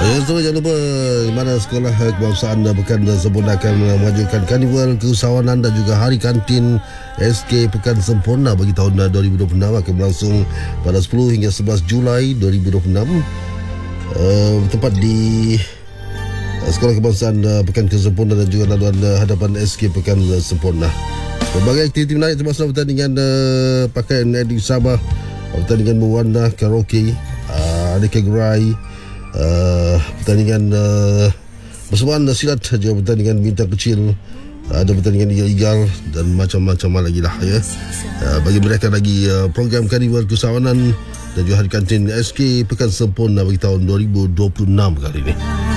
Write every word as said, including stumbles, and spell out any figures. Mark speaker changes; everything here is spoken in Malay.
Speaker 1: Ya, so jangan lupa mana sekolah kebangsaan Pekan Sempurna akan mengajukan Karnival Keusahawanan dan juga Hari Kantin S K Pekan Sempurna bagi tahun dua ribu dua puluh enam akan berlangsung pada sepuluh hingga sebelas Julai dua ribu dua puluh enam. Uh, tepat di uh, Sekolah Kebangsaan uh, Pekan Sempurna dan juga laluan uh, hadapan S K Pekan uh, Sempurna. Berbagai aktiviti menarik termasuk pertandingan uh, pakaian Edik Sabah, pertandingan mewarna karaoke, uh, aneka gerai, uh, pertandingan uh, persembahan silat, juga pertandingan bintang kecil, uh, ada pertandingan igal-igal dan macam-macam lagi lah ya. Uh, bagi mereka lagi uh, program Karnival Keusahawanan dan juga Hari Kantin S K Pekan Sempurna bagi tahun dua ribu dua puluh enam kali ini.